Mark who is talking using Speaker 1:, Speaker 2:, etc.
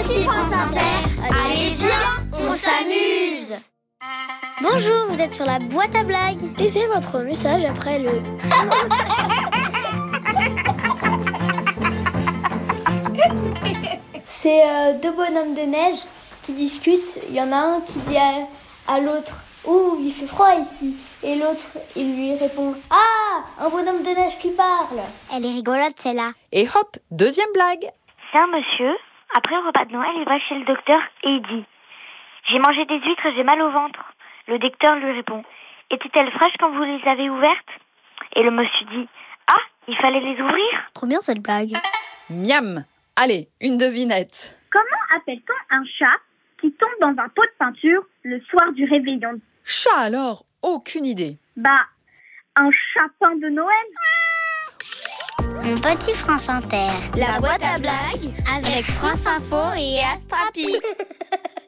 Speaker 1: Petit France Inter, allez viens, on s'amuse.
Speaker 2: Bonjour, vous êtes sur la boîte à blagues. Laissez votre message après le... C'est deux bonhommes de neige qui discutent. Il y en a un qui dit à l'autre « Ouh, il fait froid ici !» Et l'autre, il lui répond « Ah, un bonhomme de neige qui parle !»
Speaker 3: Elle est rigolote, celle-là.
Speaker 4: Et hop, deuxième blague.
Speaker 5: C'est un monsieur, après le repas de Noël, il va chez le docteur et il dit « J'ai mangé des huîtres et j'ai mal au ventre. » Le docteur lui répond « Étaient-elles fraîches quand vous les avez ouvertes ?» Et le monsieur dit « Ah, il fallait les ouvrir ?»
Speaker 2: Trop bien cette blague.
Speaker 4: Miam. Allez, une devinette.
Speaker 6: Comment appelle-t-on un chat qui tombe dans un pot de peinture le soir du réveillon?
Speaker 4: Chat alors, aucune idée.
Speaker 6: Un chapin de Noël.
Speaker 3: Mon petit France Inter.
Speaker 1: La boîte à blagues
Speaker 3: Avec France Info et Astrapi.